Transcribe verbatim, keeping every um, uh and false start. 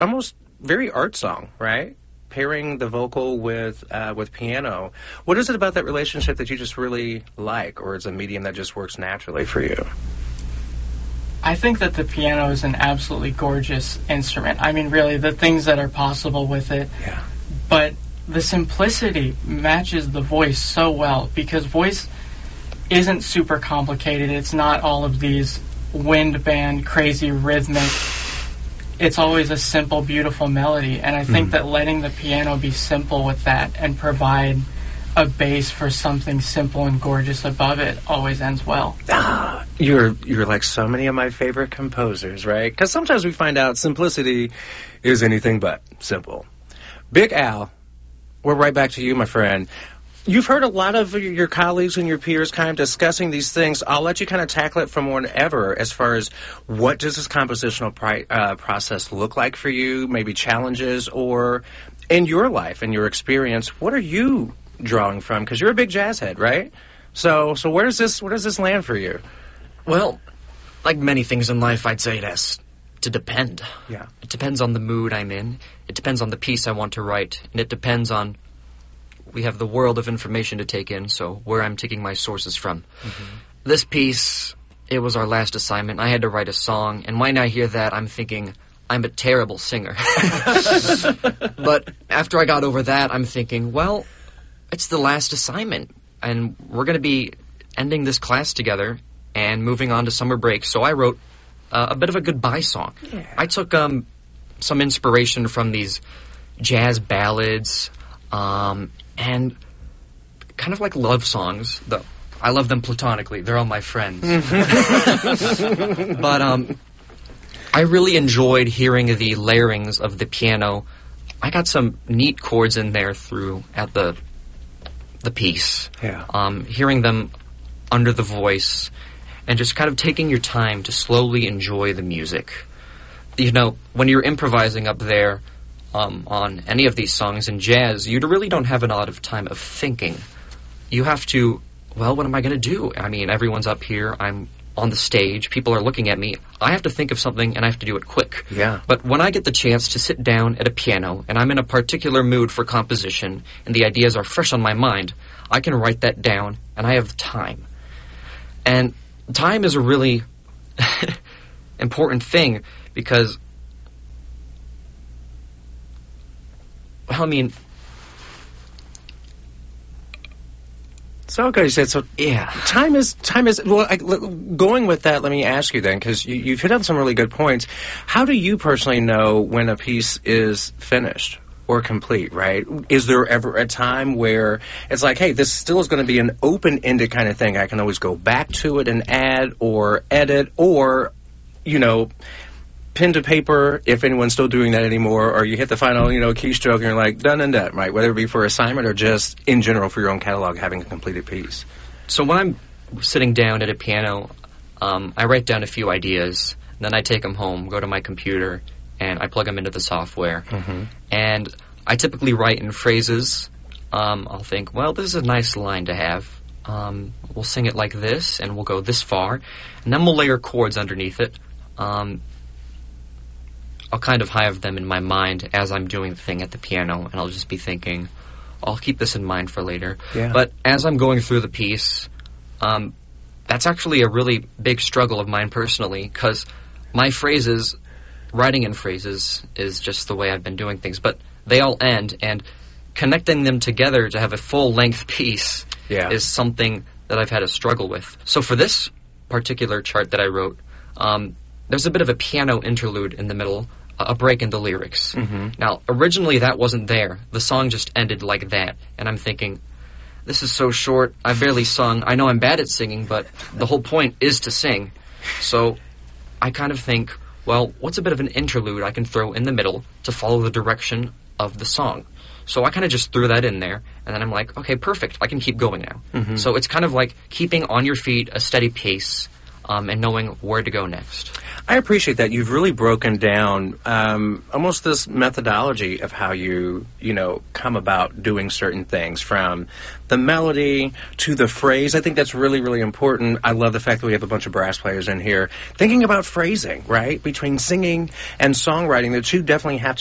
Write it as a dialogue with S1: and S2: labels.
S1: almost very art song, right? Pairing the vocal with uh, with piano. What is it about that relationship that you just really like, or is a medium that just works naturally for you?
S2: I think that the piano is an absolutely gorgeous instrument. I mean, really, the things that are possible with it.
S1: Yeah.
S2: But the simplicity matches the voice so well, because voice isn't super complicated. It's not all of these wind band, crazy rhythmic. It's always a simple, beautiful melody. And I think mm. that letting the piano be simple with that and provide a base for something simple and gorgeous above it always ends well.
S1: Ah, you're you're like so many of my favorite composers, right? Because sometimes we find out simplicity is anything but simple. Big Al, we're right back to you, my friend. You've heard a lot of your colleagues and your peers kind of discussing these things. I'll let you kind of tackle it from whenever, as far as what does this compositional pri- uh, process look like for you, maybe challenges, or in your life and your experience, what are you drawing from? Because you're a big jazz head, right? So so where does this where does this land for you?
S3: Well, like many things in life, I'd say it has to depend.
S1: Yeah.
S3: It depends on the mood I'm in. It depends on the piece I want to write. And it depends on, we have the world of information to take in, so where I'm taking my sources from. Mm-hmm. This piece, it was our last assignment. I had to write a song, and when I hear that, I'm thinking, I'm a terrible singer. But after I got over that, I'm thinking, well, it's the last assignment, and we're going to be ending this class together and moving on to summer break. So I wrote uh, a bit of a goodbye song.
S1: Yeah.
S3: I took um, some inspiration from these jazz ballads, um, and kind of like love songs. Though I love them platonically. They're all my friends. But um, I really enjoyed hearing the layerings of the piano. I got some neat chords in there through at the the piece.
S1: Yeah.
S3: Um, hearing them under the voice and just kind of taking your time to slowly enjoy the music. You know, when you're improvising up there um, on any of these songs in jazz, you really don't have a lot of time of thinking. You have to, well, what am I going to do? I mean, everyone's up here. I'm on the stage. People are looking at me. I have to think of something, and I have to do it quick.
S1: Yeah.
S3: But when I get the chance to sit down at a piano, and I'm in a particular mood for composition, and the ideas are fresh on my mind, I can write that down, and I have time. And time is a really important thing, because, well, I mean,
S1: So okay, you said so.
S3: Yeah,
S1: time is time is well. I, going with that, let me ask you then, because you, you've hit on some really good points. How do you personally know when a piece is finished or complete? Right? Is there ever a time where it's like, hey, this still is going to be an open-ended kind of thing? I can always go back to it and add or edit, or you know, pen to paper, if anyone's still doing that anymore, or you hit the final, you know, keystroke and you're like, done and done, right? Whether it be for assignment or just in general for your own catalog, having a completed piece.
S3: So when I'm sitting down at a piano, um, I write down a few ideas, then I take them home, go to my computer, and I plug them into the software.
S1: Mm-hmm.
S3: And I typically write in phrases. Um, I'll think, well, this is a nice line to have. Um, we'll sing it like this, and we'll go this far. And then we'll layer chords underneath it. Um, I'll kind of have them in my mind as I'm doing the thing at the piano, and I'll just be thinking, I'll keep this in mind for later.
S1: Yeah.
S3: But as I'm going through the piece, um, that's actually a really big struggle of mine personally, because my phrases, writing in phrases, is just the way I've been doing things. But they all end, and connecting them together to have a full-length piece
S1: yeah.
S3: is something that I've had a struggle with. So for this particular chart that I wrote, um, there's a bit of a piano interlude in the middle, a break in the lyrics.
S1: Mm-hmm.
S3: Now, originally that wasn't there. The song just ended like that, and I'm thinking, this is so short, I barely sung. I know I'm bad at singing, but the whole point is to sing. So I kind of think, well, what's a bit of an interlude I can throw in the middle to follow the direction of the song? So I kind of just threw that in there, and then I'm like, okay, perfect, I can keep going now.
S1: Mm-hmm.
S3: So it's kind of like keeping on your feet a steady pace, Um, and knowing where to go next.
S1: I appreciate that. You've really broken down um, almost this methodology of how you, you know, come about doing certain things, from the melody to the phrase. I think that's really, really important. I love the fact that we have a bunch of brass players in here thinking about phrasing, right? Between singing and songwriting, the two definitely have